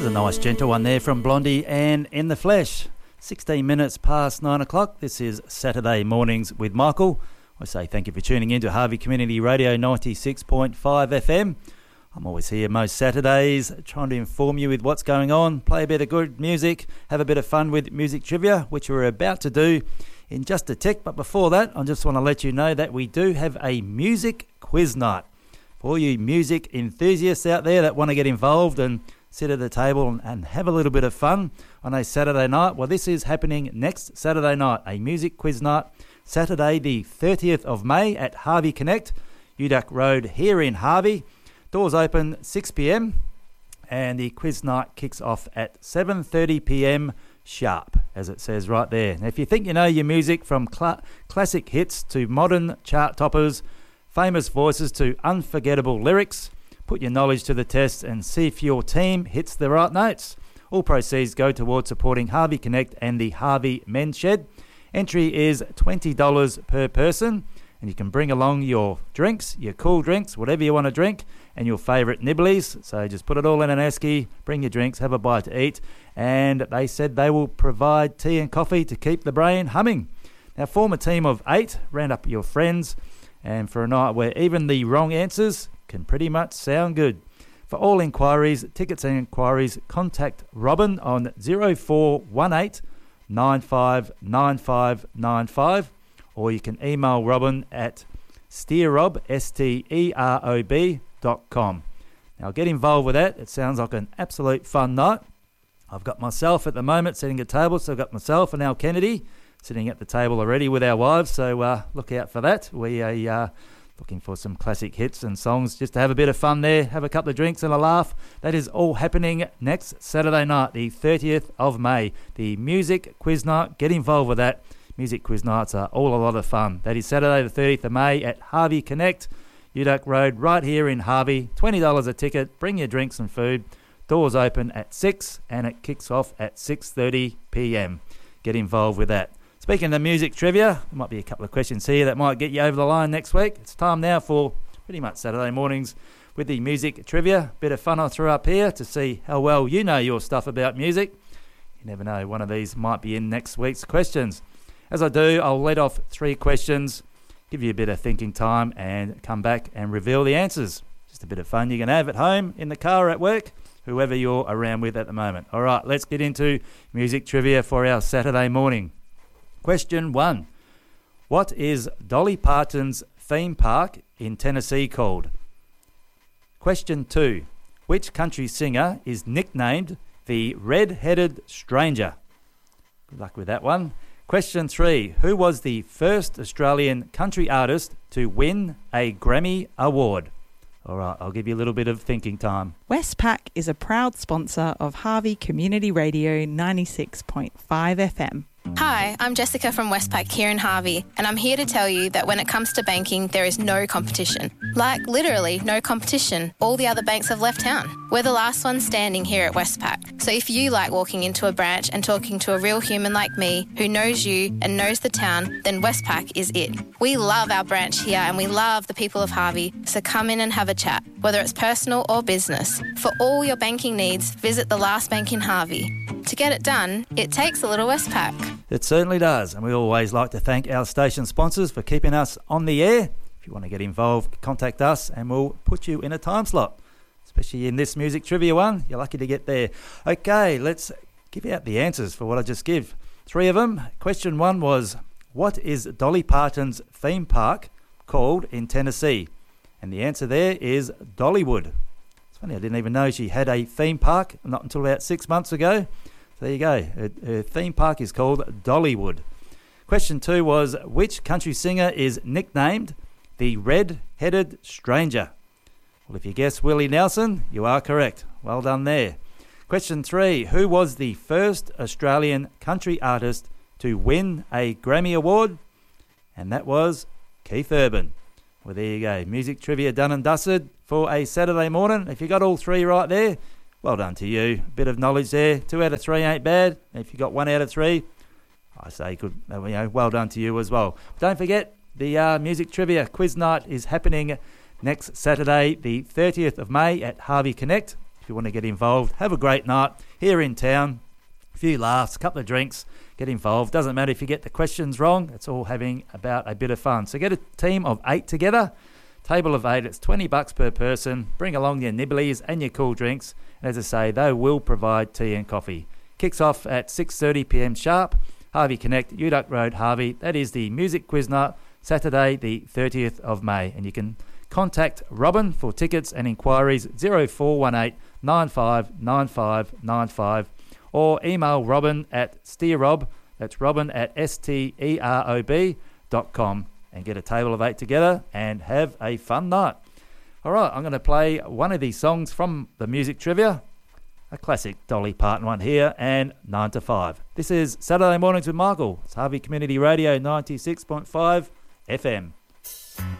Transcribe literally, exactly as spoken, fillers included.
There's a nice gentle one there from Blondie and In the Flesh. sixteen minutes past nine o'clock. This is Saturday Mornings with Michael. I say thank you for tuning in to Harvey Community Radio ninety-six point five F M. I'm always here most Saturdays trying to inform you with what's going on, play a bit of good music, have a bit of fun with music trivia, which we're about to do in just a tick. But before that, I just want to let you know that we do have a music quiz night. For all you music enthusiasts out there that want to get involved and sit at the table and, and have a little bit of fun on a Saturday night, well, this is happening next Saturday night, a music quiz night, Saturday the thirtieth of May at Harvey Connect, U D A C Road here in Harvey. Doors open six p.m. and the quiz night kicks off at seven thirty p.m. sharp, as it says right there. Now, if you think you know your music from cl- classic hits to modern chart toppers, famous voices to unforgettable lyrics, put your knowledge to the test and see if your team hits the right notes. All proceeds go towards supporting Harvey Connect and the Harvey Men's Shed. Entry is twenty dollars per person, and you can bring along your drinks, your cool drinks, whatever you want to drink, and your favourite nibblies. So just put it all in an esky, bring your drinks, have a bite to eat, and they said they will provide tea and coffee to keep the brain humming. Now, form a team of eight, round up your friends, and for a night where even the wrong answers can pretty much sound good. For all inquiries, tickets and inquiries, contact Robin on zero four one eight nine five nine five nine five, or you can email Robin at steerob, S T E R O B, dot com. Now get involved with that. It sounds like an absolute fun night. I've got myself at the moment sitting at table, so I've got myself and Al Kennedy sitting at the table already with our wives, so uh, look out for that. We are uh, looking for some classic hits and songs just to have a bit of fun there, have a couple of drinks and a laugh. That is all happening next Saturday night, the thirtieth of May, the music quiz night. Get involved with that. Music quiz nights are all a lot of fun. That is Saturday the thirtieth of May at Harvey Connect, U D A C Road, right here in Harvey. twenty dollars a ticket. Bring your drinks and food. Doors open at six and it kicks off at six thirty p.m. Get involved with that. Speaking of music trivia, there might be a couple of questions here that might get you over the line next week. It's time now for pretty much Saturday mornings with the music trivia. Bit of fun I threw up here to see how well you know your stuff about music. You never know, one of these might be in next week's questions. As I do, I'll let off three questions, give you a bit of thinking time, and come back and reveal the answers. Just a bit of fun you can have at home, in the car, at work, whoever you're around with at the moment. All right, let's get into music trivia for our Saturday morning. Question one. What is Dolly Parton's theme park in Tennessee called? Question two. Which country singer is nicknamed the Red-Headed Stranger? Good luck with that one. Question three. Who was the first Australian country artist to win a Grammy Award? All right, I'll give you a little bit of thinking time. Westpac is a proud sponsor of Harvey Community Radio ninety-six point five F M. Hi, I'm Jessica from Westpac here in Harvey, and I'm here to tell you that when it comes to banking, there is no competition. Like, literally no competition. All the other banks have left town. We're the last ones standing here at Westpac. So if you like walking into a branch and talking to a real human like me who knows you and knows the town, then Westpac is it. We love our branch here and we love the people of Harvey, so come in and have a chat, whether it's personal or business. For all your banking needs, visit the last bank in Harvey. To get it done, it takes a little Westpac. It certainly does, and we always like to thank our station sponsors for keeping us on the air. If you want to get involved, contact us and we'll put you in a time slot, especially in this music trivia one. You're lucky to get there. Okay, let's give out the answers for what I just give. Three of them. Question one was, what is Dolly Parton's theme park called in Tennessee? And the answer there is Dollywood. It's funny, I didn't even know she had a theme park, not until about six months ago. There you go. Her, her theme park is called Dollywood. Question two was, which country singer is nicknamed the Red-Headed Stranger? Well, if you guess Willie Nelson, you are correct. Well done there. Question three, who was the first Australian country artist to win a Grammy Award? And that was Keith Urban. Well, there you go. Music trivia done and dusted for a Saturday morning. If you got all three right there, well done to you. Bit of knowledge there. Two out of three ain't bad. If you got one out of three, I say good. You know, well done to you as well. But don't forget, the uh, music trivia quiz night is happening next Saturday, the thirtieth of May at Harvey Connect. if you want to get involved. Have a great night here in town. A few laughs, a couple of drinks. Get involved. Doesn't matter if you get the questions wrong. It's all having about a bit of fun. So get a team of eight together. Table of eight. It's twenty bucks per person. Bring along your nibblies and your cool drinks. And as I say, they will provide tea and coffee. Kicks off at six thirty p m sharp. Harvey Connect, Uduck Road, Harvey. That is the Music Quiz Night, Saturday the thirtieth of May. And you can contact Robin for tickets and inquiries zero four one eight nine five nine five nine five or email Robin at steerob, that's Robin at S T E R O B dot com, and get a table of eight together and have a fun night. All right, I'm going to play one of these songs from the music trivia, a classic Dolly Parton one here, and nine to five. This is Saturday Mornings with Michael. It's Harvey Community Radio ninety-six point five F M.